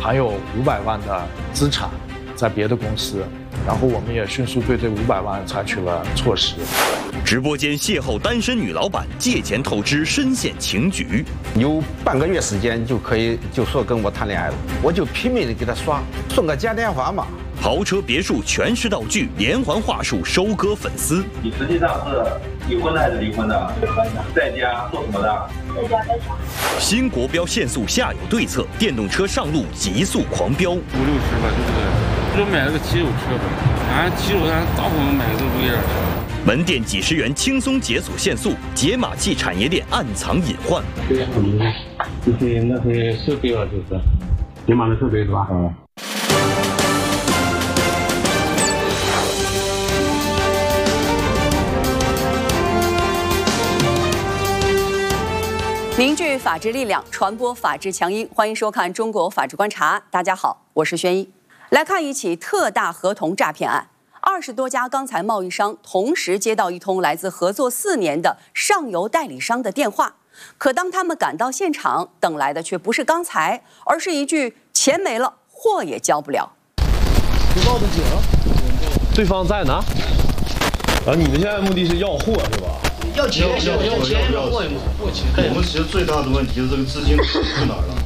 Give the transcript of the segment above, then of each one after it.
还有500万的资产在别的公司，然后我们也迅速对这500万采取了措施。 直播间邂逅单身女老板借钱透支，深陷情局。 有半个月时间就说跟我谈恋爱了，我就拼命的给他刷，送个嘉年华嘛。 豪车别墅全是道具，连环话术收割粉丝。 你实际上是已婚的还是离婚的？离婚的。在家做什么的？ 在家带小孩。 新国标限速下有对策，电动车上路急速狂飙。 50-60吧，就买了个汽油车吧，汽油咱大部分买的都是2车。 门店几十元轻松解锁限速，解码器产业链暗藏隐患。 这些那些设备啊，就是解码的设备是吧？ 凝聚法治力量，传播法治强音。欢迎收看《中国法治观察》。大家好，我是宣一。来看一起特大合同诈骗案。20多家钢材贸易商同时接到一通来自合作4年的上游代理商的电话，可当他们赶到现场，等来的却不是钢材，而是一句“钱没了，货也交不了”。 你报的警，对方在哪？你们现在目的是要货是吧？ 要钱，要钱，我们其实最大的问题就是这个资金去哪儿了。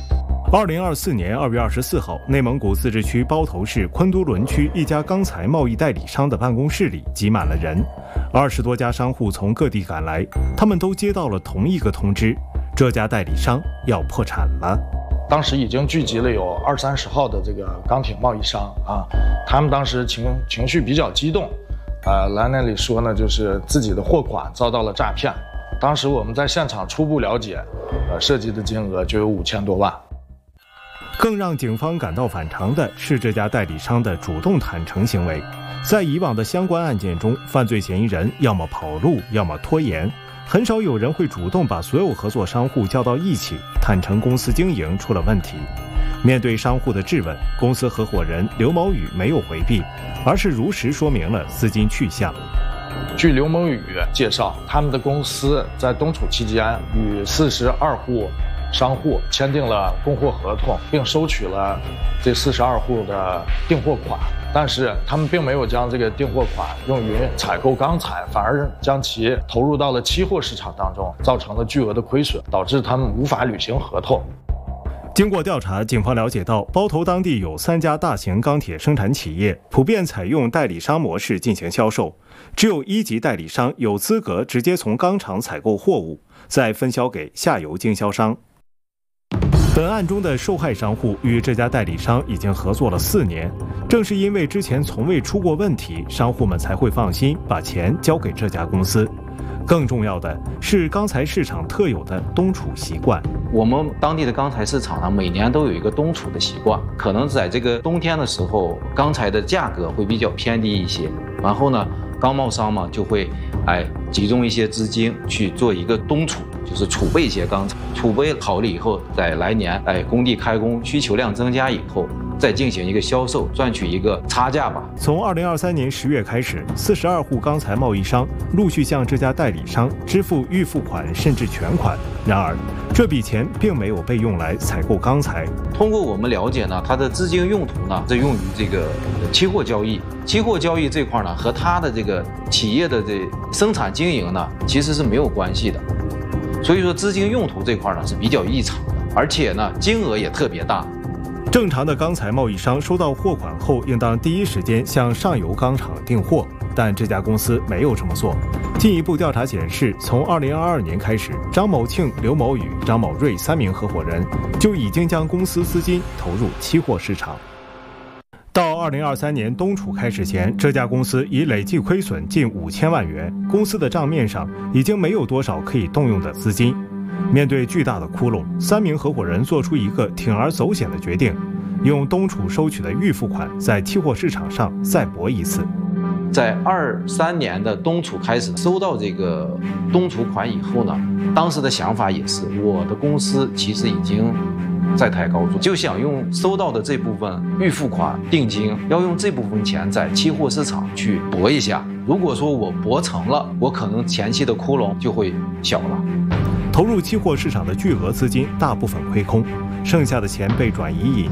2024年2月24号，内蒙古自治区包头市昆都仑区一家钢材贸易代理商的办公室里挤满了人，20多家商户从各地赶来，他们都接到了同一个通知：这家代理商要破产了。 当时已经聚集了有20-30号的这个钢铁贸易商啊，他们当时情绪比较激动。来那里说呢，就是自己的货款遭到了诈骗。当时我们在现场初步了解，涉及的金额就有5000多万。 更让警方感到反常的是这家代理商的主动坦诚行为。在以往的相关案件中，犯罪嫌疑人要么跑路，要么拖延，很少有人会主动把所有合作商户叫到一起，坦诚公司经营出了问题。面对商户的质问，公司合伙人刘某宇没有回避，而是如实说明了资金去向。 据刘某宇介绍，他们的公司在冬储期间与42户商户签订了供货合同，并收取了这42户的订货款，但是他们并没有将这个订货款用于采购钢材，反而将其投入到了期货市场当中，造成了巨额的亏损，导致他们无法履行合同。 经过调查，警方了解到，包头当地有3家大型钢铁生产企业，普遍采用代理商模式进行销售，只有1级代理商有资格直接从钢厂采购货物，再分销给下游经销商。本案中的受害商户与这家代理商已经合作了4年，正是因为之前从未出过问题，商户们才会放心把钱交给这家公司。更重要的是钢材市场特有的冬储习惯。 我们当地的钢材市场呢，每年都有一个冬储的习惯，可能在这个冬天的时候，钢材的价格会比较偏低一些，然后呢，钢贸商嘛就会集中一些资金去做一个冬储，就是储备一些钢材，储备好了以后，在来年工地开工需求量增加以后，再进行一个销售，赚取一个差价吧。 从2023年10月开始，42户钢材贸易商陆续向这家代理商支付预付款甚至全款。然而，这笔钱并没有被用来采购钢材。 通过我们了解呢，它的资金用途呢是用于这个期货交易。期货交易这块呢，和它的这个企业的这生产经营呢，其实是没有关系的。所以说，资金用途这块呢是比较异常的，而且呢，金额也特别大。 正常的钢材贸易商收到货款后，应当第一时间向上游钢厂订货，但这家公司没有这么做。进一步调查显示，从2022年开始，张某庆、刘某宇、张某瑞3名合伙人就已经将公司资金投入期货市场。到2023年冬储开始前，这家公司已累计亏损近5000万元，公司的账面上已经没有多少可以动用的资金。面对巨大的窟窿，3名合伙人做出一个铤而走险的决定，用冬储收取的预付款在期货市场上再搏一次。 在23年的冬储开始收到这个冬储款以后呢，当时的想法也是，我的公司其实已经在抬高筑，就想用收到的这部分预付款定金，要用这部分钱在期货市场去搏一下。如果说我搏成了，我可能前期的窟窿就会小了。 投入期货市场的巨额资金大部分亏空，剩下的钱被转移